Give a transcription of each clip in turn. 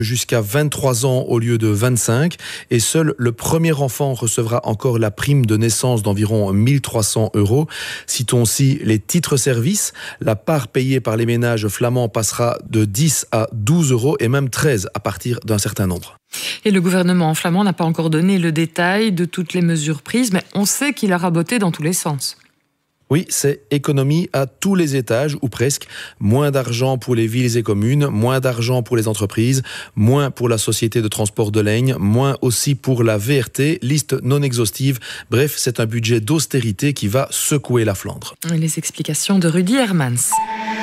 jusqu'à 23 ans au lieu de 25 et seul le premier enfant recevra encore la prime de naissance d'environ 1 300 €. Citons aussi les titres-services. La part payée par les ménages flamands passera de 10 à 12 € et même 13 à partir d'un certain nombre. Et le gouvernement flamand n'a pas encore donné le détail de toutes les mesures prises, mais on sait qu'il a raboté dans tous les sens. Oui, c'est économie à tous les étages, ou presque. Moins d'argent pour les villes et communes, moins d'argent pour les entreprises, moins pour la société de transport de ligne, moins aussi pour la VRT, liste non exhaustive. Bref, c'est un budget d'austérité qui va secouer la Flandre. Les explications de Rudy Hermans.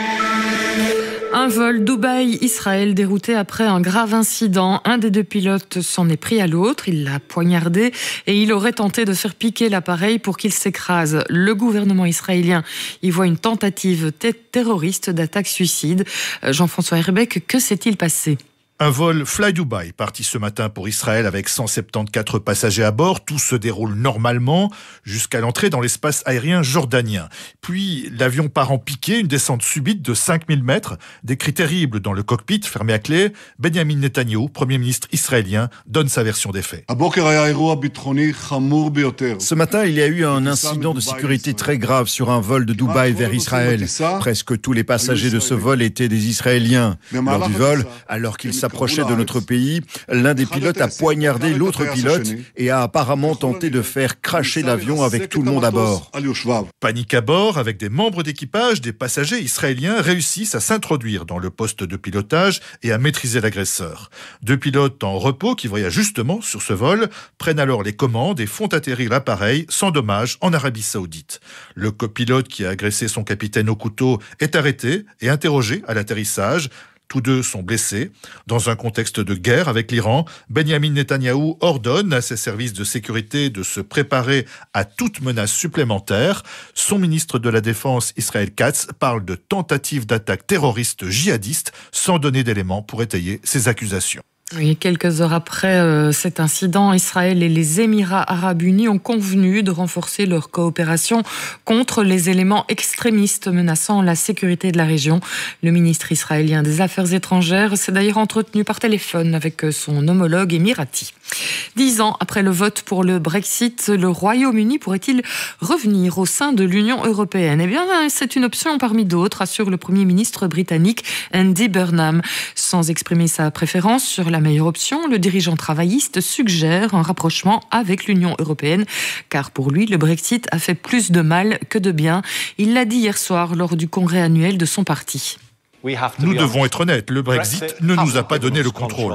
Un vol Dubaï-Israël dérouté après un grave incident. Un des deux pilotes s'en est pris à l'autre, il l'a poignardé et il aurait tenté de faire piquer l'appareil pour qu'il s'écrase. Le gouvernement israélien y voit une tentative terroriste d'attaque-suicide. Jean-François Herbeck, que s'est-il passé ? Un vol Fly Dubai parti ce matin pour Israël avec 174 passagers à bord. Tout se déroule normalement jusqu'à l'entrée dans l'espace aérien jordanien. Puis l'avion part en piqué, une descente subite de 5000 mètres. Des cris terribles dans le cockpit fermé à clé. Benjamin Netanyahou, Premier ministre israélien, donne sa version des faits. Ce matin, il y a eu un incident de sécurité très grave sur un vol de Dubaï vers Israël. Presque tous les passagers de ce vol étaient des Israéliens. Lors du vol, alors qu'ils s'approchait de notre pays, l'un des pilotes a poignardé l'autre pilote et a apparemment tenté de faire cracher l'avion avec tout le monde à bord. Panique à bord, avec des membres d'équipage, des passagers israéliens réussissent à s'introduire dans le poste de pilotage et à maîtriser l'agresseur. Deux pilotes en repos qui voyagent justement sur ce vol prennent alors les commandes et font atterrir l'appareil sans dommage en Arabie Saoudite. Le copilote qui a agressé son capitaine au couteau est arrêté et interrogé à l'atterrissage. Tous deux sont blessés. Dans un contexte de guerre avec l'Iran, Benjamin Netanyahou ordonne à ses services de sécurité de se préparer à toute menace supplémentaire. Son ministre de la Défense, Israël Katz, parle de tentative d'attaque terroriste djihadiste sans donner d'éléments pour étayer ses accusations. Oui, quelques heures après cet incident, Israël et les Émirats arabes unis ont convenu de renforcer leur coopération contre les éléments extrémistes menaçant la sécurité de la région. Le ministre israélien des Affaires étrangères s'est d'ailleurs entretenu par téléphone avec son homologue émirati. 10 ans après le vote pour le Brexit, le Royaume-Uni pourrait-il revenir au sein de l'Union européenne ? Eh bien, c'est une option parmi d'autres, assure le Premier ministre britannique Andy Burnham. Sans exprimer sa préférence sur la meilleure option, le dirigeant travailliste suggère un rapprochement avec l'Union européenne, car pour lui, le Brexit a fait plus de mal que de bien. Il l'a dit hier soir lors du congrès annuel de son parti. Nous devons être honnêtes, le Brexit ne nous a pas donné le contrôle.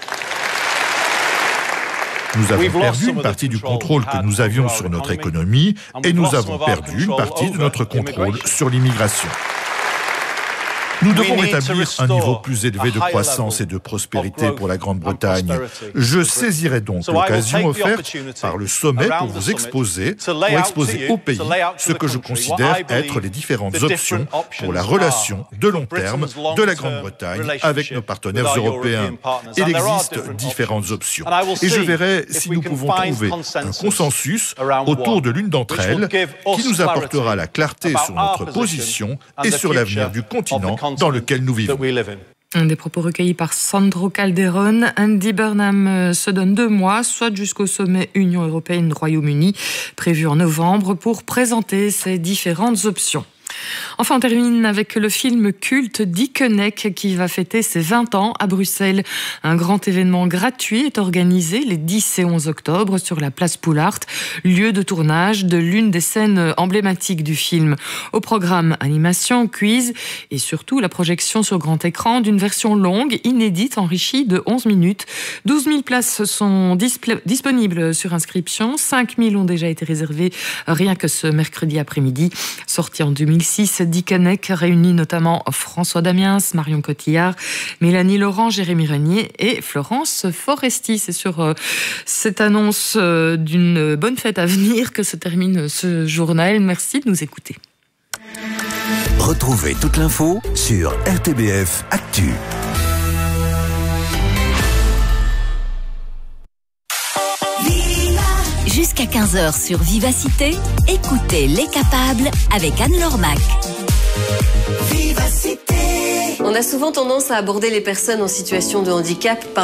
Nous avons perdu une partie du contrôle que nous avions sur notre économie et nous avons perdu une partie de notre contrôle sur l'immigration. Nous devons rétablir un niveau plus élevé de croissance et de prospérité pour la Grande-Bretagne. Je saisirai donc l'occasion offerte par le sommet pour vous exposer au pays ce que je considère être les différentes options pour la relation de long terme de la Grande-Bretagne avec nos partenaires européens. Il existe différentes options et je verrai si nous pouvons trouver un consensus autour de l'une d'entre elles qui nous apportera la clarté sur notre position et sur l'avenir du continent dans lequel nous vivons. Des propos recueillis par Sandro Calderón. Andy Burnham se donne 2 mois, soit jusqu'au sommet Union européenne-Royaume-Uni, prévu en novembre, pour présenter ces différentes options. Enfin, on termine avec le film culte Dickeneck qui va fêter ses 20 ans à Bruxelles. Un grand événement gratuit est organisé les 10 et 11 octobre sur la place Poulaert, lieu de tournage de l'une des scènes emblématiques du film. Au programme animation, quiz et surtout la projection sur grand écran d'une version longue, inédite, enrichie de 11 minutes. 12 000 places sont disponibles sur inscription. 5 000 ont déjà été réservées rien que ce mercredi après-midi. Sorti en 2006, Dickeneck réunit notamment François Damiens, Marion Cotillard, Mélanie Laurent, Jérémy Régnier et Florence Foresti. C'est sur cette annonce d'une bonne fête à venir que se termine ce journal. Merci de nous écouter. Retrouvez toute l'info sur RTBF Actu. Jusqu'à 15h sur Vivacité, écoutez Les Capables avec Anne-Laure Mac. Vivacité. On a souvent tendance à aborder les personnes en situation de handicap par